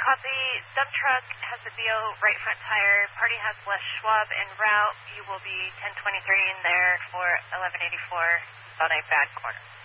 Copy. Dump truck has a BO right front tire. Party has less Schwab en route. You will be 1023 in there for 1184 on a bad corner.